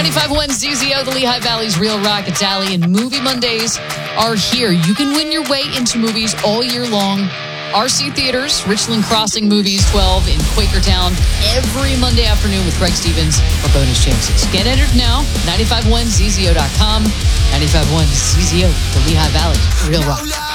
95.1 ZZO, the Lehigh Valley's Real Rock Italian Movie Mondays are here. You can win your way into movies all year long. RC Theaters, Richland Crossing Movies 12 in Quakertown every Monday afternoon with Craig Stevens for bonus chances. Get entered now, 951ZZO.com, 95.1 ZZO, the Lehigh Valley's Real Rock.